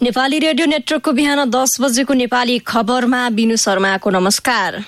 Nepali radio नेटवर्कको बिहान 10 बजेको नेपाली खबरमा बिनु शर्माको नमस्कार।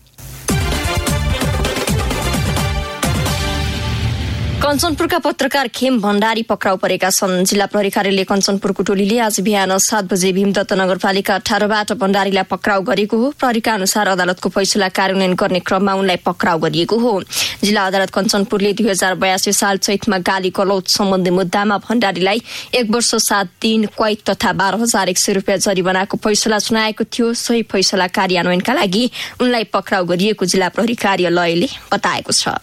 कञ्चनपुरका पत्रकार खेम भण्डारी पक्राउ परेका छन्। जिल्ला प्रहरी कार्यालय कञ्चनपुरको टोलीले आज बिहान 7 बजे भीमदत्त नगरपालिका 18बाट भण्डारीलाई पक्राउ गरेको हो। प्रहरीका अनुसार अदालतको फैसला कार्यान्वयन गर्ने क्रममा उनलाई पक्राउ गरिएको हो। जिल्ला अदालत कञ्चनपुरले 2082 साल चैतमा गाली गलौत सम्बन्धी मुद्दामा भण्डारीलाई 1 वर्ष 7 दिन कैद तथा 12,100 रुपियाँ जरिवानाको फैसला सुनाएको थियो। सोही फैसला कार्यान्वयनका लागि उनलाई पक्राउ गरिएको जिल्ला प्रहरी कार्यालयले बताएको छ।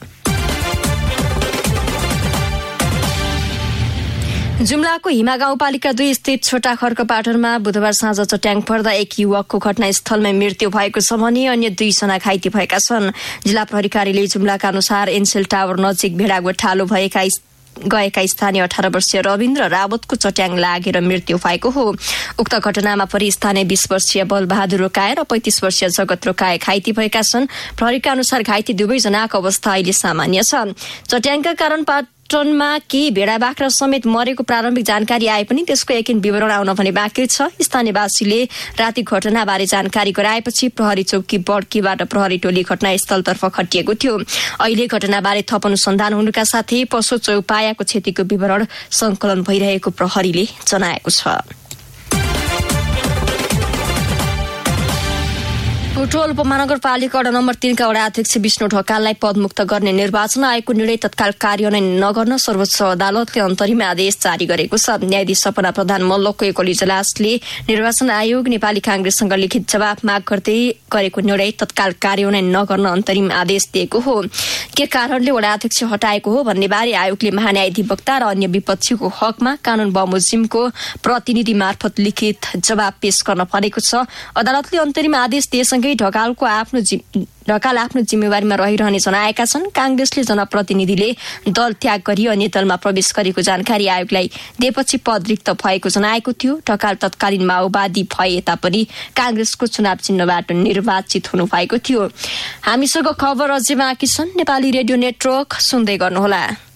जुम्लाको हिमा गाउँपालिका 2 स्थित छोटा खर्कपाटरमा बुधबार साँझ चट्याङ पर्दा एक युवकको घटनास्थलमै मृत्यु भएको छ भने अन्य 2 जना घाइते भएका छन्। जिल्ला प्रहरी कार्यालय जुम्लाका अनुसार एनसेल टावर नजिक भेडागो ठालो गएका स्थानीय 18 वर्षीय रविन्द्र रावतको चट्याङ लागेर मृत्यु भएको हो। उक्त घटनामा परि स्थानीय 20 वर्षीय बलबहादुर रोकाए र 35 वर्षीय जगत रोकाए घाइते भएका छन्। प्रहरीका अनुसार घाइते 2 जनाको अवस्था अहिले सामान्य छ। चट्याङका कारण पाटनमा केही भेडा बाख्रा समेत मरेको प्रारम्भिक जानकारी आए पनि त्यसको यकिन विवरण आउन भने बाँकी छ। स्थानीयवासीले राति घटनाबारे जानकारी गराएपछि प्रहरी चौकी बड्कीबाट प्रहरी टोली घटनास्थलतर्फ खटिएको थियो। अहिले घटनाबारे थप अनुसन्धान हुनुका साथै पशु चौपायाको क्षतिको विवरण संकलन भइरहेको प्रहरीले जनाएको छ। बुटवल उपमहानगरपालिका वडा नम्बर 3 का वडा अध्यक्ष विष्णु ढकाललाई पदमुक्त गर्ने निर्वाचन आयोगको निर्णय तत्काल कार्यान्वयन नगर्न सर्वोच्च अदालतले अन्तरिम आदेश जारी गरेको छ। न्यायाधीश सपना प्रधान मल्लको एक इजलासले निर्वाचन आयोग नेपाली कांग्रेससँग लिखित जवाब माग गर्दै गरेको निर्णय तत्काल कार्यान्वयन नगर्न अन्तरिम आदेश दिएको हो। के कारणले वडा अध्यक्ष हटाएको हो भन्ने बारे आयोगले महान्यायाधिवक्ता र अन्य विपक्षीको हकमा कानून बमोजिमको प्रतिनिधि मार्फत लिखित जवाब पेश गर्न परेको छ। अदालतले अन्तरिम आदेश दिएसँगै ढकाल आफ्नो जिम्मेवारीमा रहिरहने जनाएका छन्। कांग्रेसले जनप्रतिनिधिले दल त्याग गरी अन्य दलमा प्रवेश गरेको जानकारी आयोगलाई दिएपछि पद रिक्त भएको जनाएको थियो। ढकाल तत्कालीन माओवादी भए तापनि कांग्रेसको चुनाव चिन्हबाट निर्वाचित हुनु भएको थियो। हामीसँग खबर अझै बाँकी छन्। नेपाली रेडियो नेटवर्क सुन्दै गर्नुहोला।